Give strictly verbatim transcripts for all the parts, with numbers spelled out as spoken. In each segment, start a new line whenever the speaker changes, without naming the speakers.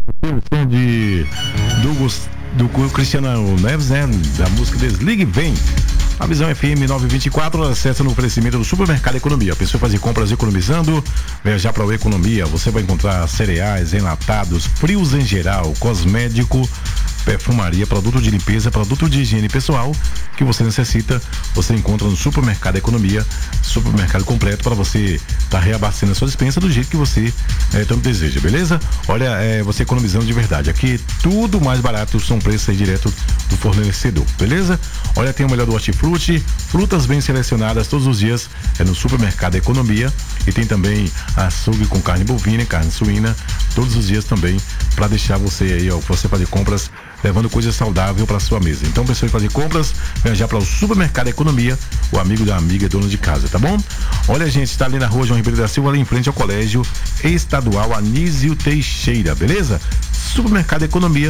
o som de do, Gus- do Cristiano Neves, né? Da música Desligue e Vem. A Visão F M nove vinte e quatro acessa no oferecimento do Supermercado Economia. A pessoa fazer compras economizando, viajar para o Economia. Você vai encontrar cereais, enlatados, frios em geral, cosmético, perfumaria, produto de limpeza, produto de higiene pessoal que você necessita. Você encontra no Supermercado Economia, supermercado completo para você estar tá reabastecendo a sua despensa do jeito que você é, tanto deseja, beleza? Olha, é, você economizando de verdade. Aqui tudo mais barato, são preços aí direto do fornecedor, beleza? Olha, tem o melhor do hortifruti, frutas bem selecionadas todos os dias é no Supermercado Economia, e tem também açougue com carne bovina, carne suína, todos os dias também, para deixar você aí, ó, você fazer compras levando coisa saudável para sua mesa. Então, pessoal, fazer compras, viajar para o Supermercado Economia, o amigo da amiga, dono de casa, tá bom? Olha, gente, está ali na rua João Ribeiro da Silva, ali em frente ao Colégio Estadual Anísio Teixeira, beleza? Supermercado Economia,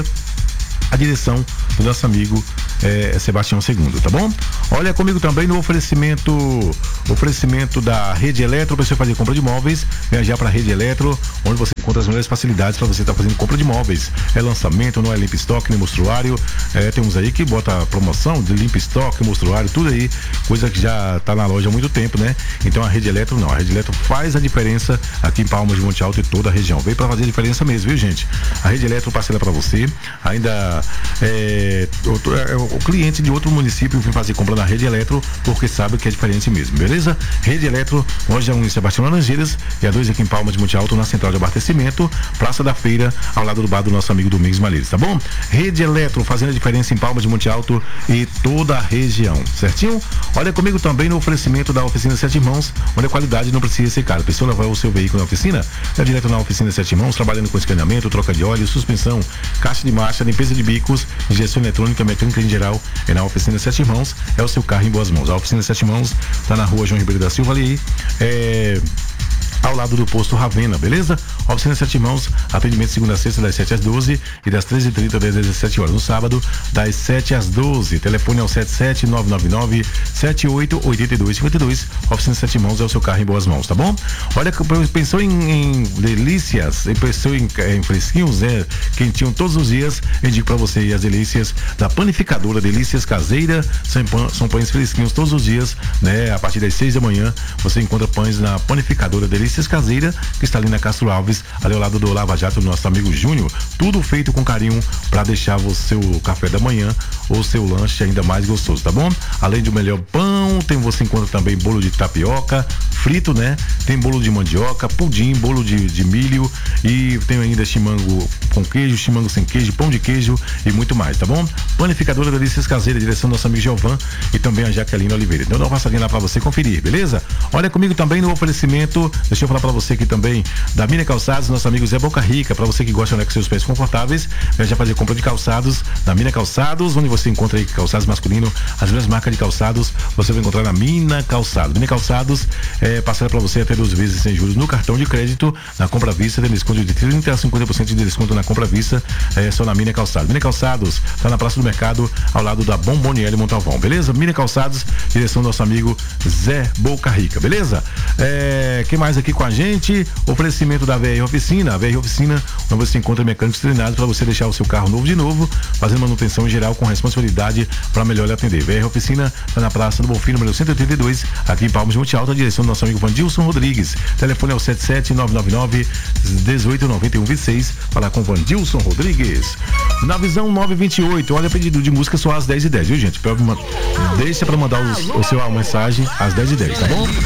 a direção do nosso amigo é, Sebastião Segundo, tá bom? Olha comigo também no oferecimento oferecimento da Rede Eletro, para você fazer compra de móveis, viajar para a Rede Eletro, onde você encontra as melhores facilidades para você estar tá fazendo compra de móveis. É lançamento, não é limpa estoque, nem mostruário. É, temos aí que bota promoção de limpa estoque, mostruário, tudo aí, coisa que já tá na loja há muito tempo, né? Então a Rede Eletro não, a Rede Eletro faz a diferença aqui em Palmas de Monte Alto e toda a região. Veio para fazer a diferença mesmo, viu, gente? A Rede Eletro parcela para você. Ainda é, o, é, o cliente de outro município vem fazer compra na Rede Eletro porque sabe que é diferente mesmo, beleza? Rede Eletro, loja um em Sebastião Laranjeiras e a dois aqui em Palmas de Monte Alto, na central de abastecimento, Praça da Feira, ao lado do bar do nosso amigo Domingos Malheiros, tá bom? Rede Eletro, fazendo a diferença em Palmas de Monte Alto e toda a região, certinho? Olha comigo também no oferecimento da Oficina Sete Irmãos, onde a qualidade não precisa ser cara. A pessoa levar o seu veículo na oficina, é direto na Oficina Sete Irmãos, trabalhando com escaneamento, troca de óleo, suspensão, caixa de marcha, limpeza de bicos, injeção eletrônica, mecânica em geral, é na Oficina Sete Irmãos, é o seu carro em boas mãos. A Oficina Sete Irmãos tá na rua João Ribeiro da Silva, ali, é, ao lado do posto Ravena, beleza? Oficina Sete Irmãos, atendimento segunda a sexta das sete às doze e das treze e trinta às dezessete horas. No sábado, das sete às doze. Telefone é o sete sete nove nove nove sete oito oito dois cinco dois. Oficina Sete Irmãos é o seu carro em boas mãos, tá bom? Olha, pensou em, em delícias, pensou em, em fresquinhos, né? Quentinho todos os dias. Eu digo pra você aí as delícias da panificadora Delícias Caseira. São, pão, são pães fresquinhos todos os dias, né? A partir das seis da manhã, você encontra pães na panificadora Delícias Caseira, que está ali na Castro Alves, ali ao lado do Lava Jato do nosso amigo Júnior. Tudo feito com carinho para deixar o seu café da manhã ou seu lanche ainda mais gostoso, tá bom? Além do melhor pão, tem, você encontra também bolo de tapioca frito, né? Tem bolo de mandioca, pudim, bolo de, de milho, e tem ainda chimango com queijo, chimango sem queijo, pão de queijo e muito mais, tá bom? Panificadora Delícias Caseira, direção do nosso amigo Giovan e também a Jaqueline Oliveira. Então dá uma passadinha lá pra você conferir, beleza? Olha comigo também no oferecimento, deixa eu falar pra você aqui também da Mina Calçados, nosso amigo Zé Boca Rica, pra você que gosta, né, com seus pés confortáveis, já fazer compra de calçados na Mina Calçados, onde você encontra aí calçados masculino, as melhores marcas de calçados, você vai encontrar na Mina Calçados. Mina Calçados é parcela pra você até duas vezes sem juros no cartão de crédito, na compra à vista, tem desconto de trinta a cinquenta por cento de desconto na compra à vista, é só na Mina Calçados. Mina Calçados tá na Praça do Mercado, ao lado da Bomboniere Montalvão, beleza? Mina Calçados, direção do nosso amigo Zé Boca Rica, beleza? É, quem mais aqui com a gente? Oferecimento da V R Oficina, a V R Oficina, onde você encontra mecânicos treinados para você deixar o seu carro novo de novo, fazendo manutenção em geral com responsabilidade para melhor lhe atender. V R Oficina está na Praça do Bonfim, número cento e oitenta e dois, aqui em Palmas de Monte Alto, a direção do nosso amigo Vandilson Rodrigues. Telefone é o sete sete nove nove nove um oito nove um dois seis. Falar com Vandilson Rodrigues. Na Visão nove vinte e oito, olha, pedido de música só às dez e dez, viu, gente? Deixa para mandar os, o seu a mensagem às dez e dez, tá bom?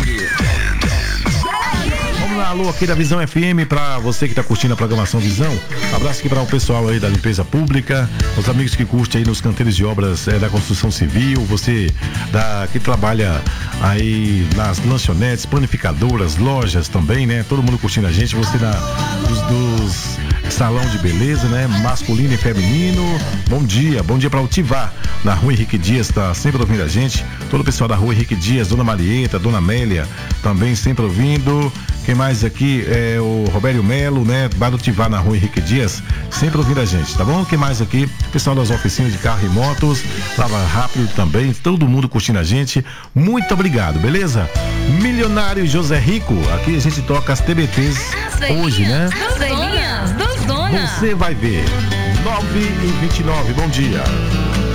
Vamos lá, alô, aqui da Visão F M, pra você que tá curtindo a programação Visão. Abraço aqui para o pessoal aí da limpeza pública, os amigos que curtem aí nos canteiros de obras é, da construção civil, você da, que trabalha aí nas lanchonetes, panificadoras, lojas também, né? Todo mundo curtindo a gente, você da, dos, dos salão de beleza, né? Masculino e feminino. Bom dia, bom dia para o Tivar, na Rua Henrique Dias, tá sempre ouvindo a gente. Todo o pessoal da Rua Henrique Dias, Dona Marieta, Dona Amélia, também sempre ouvindo. Quem mais aqui é o Robério Melo, né? Bar do Tivar, na Rua Henrique Dias, sempre ouvindo a gente, tá bom? Quem mais aqui? Pessoal das oficinas de carro e motos, Lava Rápido também, todo mundo curtindo a gente. Muito obrigado, beleza? Milionário José Rico, aqui a gente toca as T B Ts hoje, né?
As velhinhas dos donos. amanhã.
Você vai ver. nove e vinte e nove, bom dia.